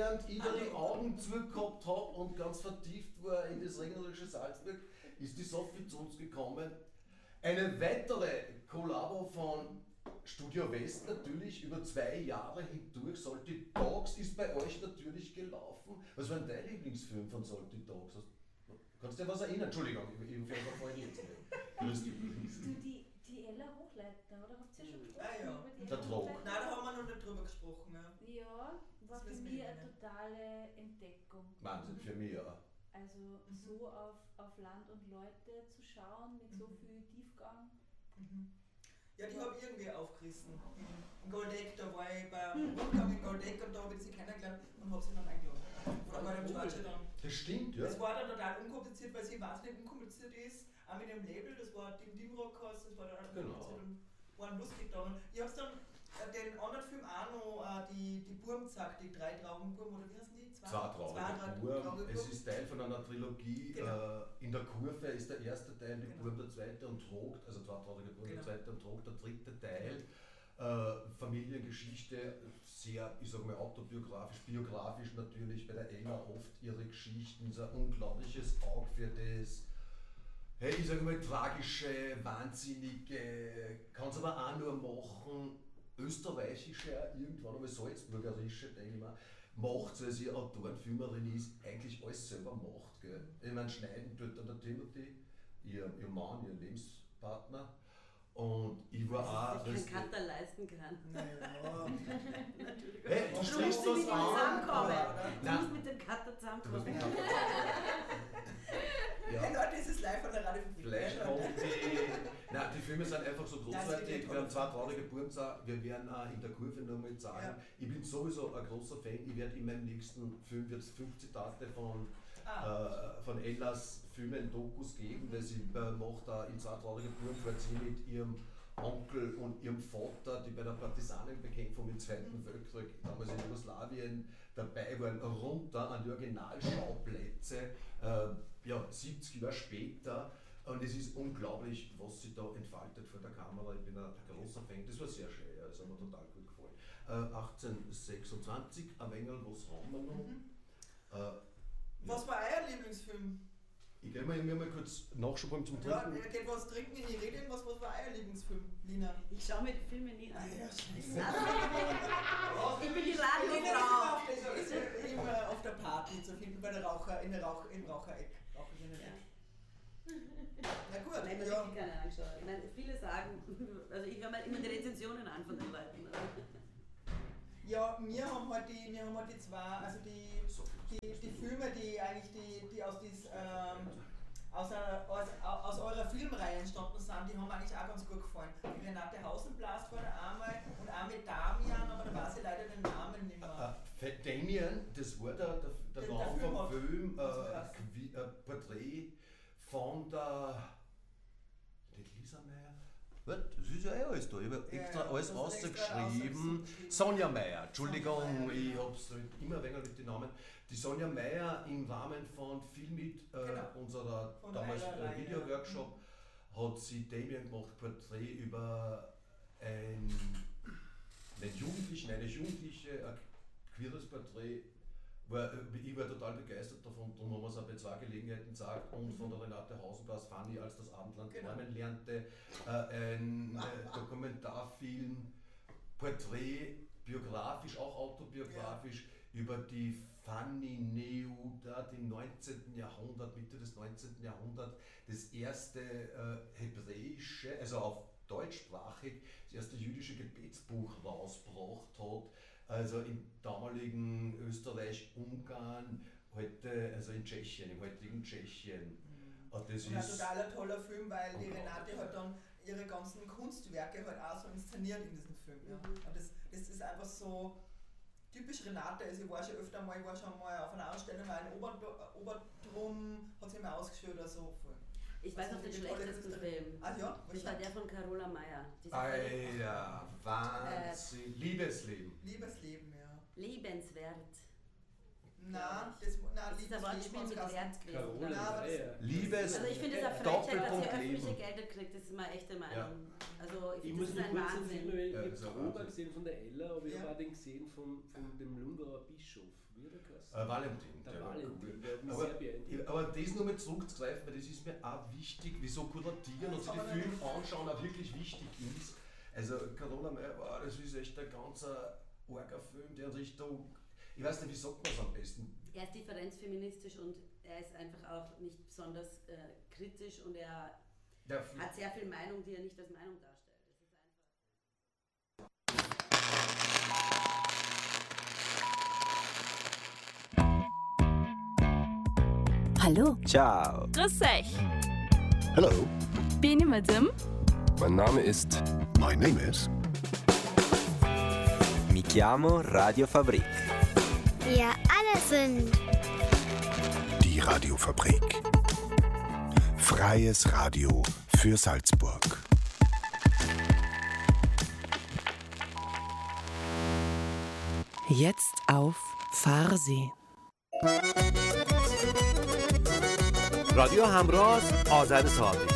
während ich da die Augen zugehabt habe und ganz vertieft war in das regnerische Salzburg, ist die Sophie zu uns gekommen. Eine weitere Kollabo von Studio West natürlich über 2 Jahre hindurch. Salty Dogs ist bei euch natürlich gelaufen. Was war denn dein Lieblingsfilm von Salty Dogs? Kannst du dir was erinnern? Entschuldigung, ich vorhin jetzt nicht. Die Ella Hochleitner, oder habt ihr schon gesprochen? Ja. Über die Der Ella Trog. Hochleitner? Nein, da haben wir noch nicht drüber gesprochen. Ja. Ja, war für mich eine totale Entdeckung. Wahnsinn, für mich ja. Also so auf Land und Leute zu schauen mit so viel Tiefgang. Ja, die habe ich irgendwie aufgerissen. In Goldeck, da war ich beim Rundgang in Goldeck und da habe ich sie kennengelernt und habe sie dann eingeladen. Oder bei dem George dann. Das stimmt, ja. Das war dann total unkompliziert, weil sie wahnsinnig unkompliziert ist. Auch mit dem Label, das war Dim Rock, das war dann auch unkompliziert und waren lustig dann. Und ich habe dann den anderen Film auch noch, die Burmzack, die 3 Traubenburm, oder wie heißen die? 2 traurige Burm. Es ist Teil von einer Trilogie. Genau. In der Kurve ist der erste Teil, die Burm der zweite und Trogt, also 2 traurige Burm der zweite und Trogt der dritte Teil. Familiengeschichte, sehr, ich sage mal, autobiografisch, biografisch natürlich, bei der Ella oft ihre Geschichten, so ein unglaubliches Auge für das, hey, ich sage mal, tragische, wahnsinnige, kann es aber auch nur machen, österreichische, irgendwann einmal salzburgerische, denke ich mal, macht, weil sie Autorenfilmerin ist, eigentlich alles selber macht. Gell? Ich meine, schneiden tut dann der Timothy, ihr Mann, ihr Lebenspartner. Und ich war auch. Ich keinen Cutter leisten kann. Naja. Hey, du sprichst das an. Du musst mit dem Cutter zusammenkommen. Ja. Hey Leute, es ist live von der Radio Vielleicht kommt die Filme sind einfach so großartig. Wir haben 2 traurige Burmzack. Wir werden auch in der Kurve nur mal sagen. Ja. Ich bin sowieso ein großer Fan. Ich werde in meinem nächsten Film wird's 5 Zitate von Ellas Filmen, Dokus geben, weil sie macht da in 2 traurige Burm, weil sie mit ihrem Onkel und ihrem Vater, die bei der Partisanenbekämpfung im Zweiten Weltkrieg, damals in Jugoslawien, dabei waren, runter an die Originalschauplätze, 70 Jahre später. Und es ist unglaublich, was sie da entfaltet vor der Kamera. Ich bin ein großer Fan, das war sehr schön, das hat mir total gut gefallen. 1826, ein wenig, was haben wir noch? Was war euer Lieblingsfilm? Ich gehe mal kurz Nachschubung zum Trinken. Ja, geht was trinken, ich rede irgendwas, was war euer Lieblingsfilm, Lina? Ich schaue mir die Filme nie an. Ja, Ich bin die Ladenfrau. Ist immer auf der Party zu finden, bei der im Rauchereck. Na gut, nein, man hat keine angeschaut. Ich meine, viele sagen, also ich höre mir immer die Rezensionen an von den Leuten. Ja, wir haben halt die 2, also die Filme, die eigentlich die aus eurer Filmreihe entstanden sind, die haben eigentlich auch ganz gut gefallen. Die Renate Hausenblast war da einmal und auch mit Damian, aber da weiß ich leider den Namen nicht mehr. Damian, das war der Name vom Film, Porträt von der Lisa Meyer. Das ist ja alles da, ich habe extra alles rausgeschrieben. Sonja Meyer, Entschuldigung, ich habe es immer weniger mit den Namen. Die Sonja Meyer im Rahmen von Filmit, unserer damals Video-Workshop, hat sie Damian gemacht, Porträt über eine Jugendliche, ein queeres Porträt. Ich war total begeistert davon, darum haben wir es auch bei 2 Gelegenheiten gesagt, und von der Renate Hausenblast, Fanny, als das Abendland träumen lernte, ein Dokumentarfilm, Porträt, biografisch, auch autobiografisch, über die Fanny Neuda im 19. Jahrhundert, Mitte des 19. Jahrhunderts, das erste hebräische, also auf deutschsprachig, das erste jüdische Gebetsbuch rausgebracht hat. Also im damaligen Österreich, Ungarn, heute, also in Tschechien, im heutigen Tschechien. Und das ist ein total toller Film, weil die Renate hat dann ihre ganzen Kunstwerke halt auch so inszeniert in diesem Film. Ja. Und das ist einfach so typisch Renate. Also ich war schon öfter mal, auf einer Ausstellung in Obertrum, hat sie mir ausgestellt oder so. Ich weiß noch den schlechtesten Film. Ach ja? Das war der von Carola Meyer. Alter, Wahnsinn. Liebesleben. Liebesleben, ja. Liebenswert. Nein, Das ist ein Wortspiel mit Herz gewesen. Liebes, Also ich finde es eine Frechheit, dass ihr öffentliche Gelder kriegt, das ist meine echte Meinung. Ja. Also ich Ich finde, muss das ist noch ein kurz erzählen, Wahnsinn. weil ich Ja, habe das ist ein Probe Wahnsinn. gesehen von der Ella, aber ich Ja. habe auch den gesehen von dem Lungauer Bischof. Wie hat er geheißen? Valentin. Der der war Valentin, cool. der hat mich Aber, sehr beeindruckt. aber das nur mal zurückzugreifen, weil das ist mir auch wichtig, wieso kuratieren und sich die Filme anschauen auch wirklich wichtig ist. Also Carola Meyer, wow, das ist echt ein ganzer arger Film, der Richtung, ich weiß nicht, wie sagt man es am besten? Er ist differenzfeministisch und er ist einfach auch nicht besonders kritisch und er Der hat sehr viel Meinung, die er nicht als Meinung darstellt. Hallo. Ciao. Grüß euch. Hello. Bin ich Madame? Mein Name ist. My name is. Mi chiamo Radio Fabrik. Wir alle sind Die Radiofabrik. Freies Radio für Salzburg. Jetzt auf Farsi. رادیو همراز آذر صادقی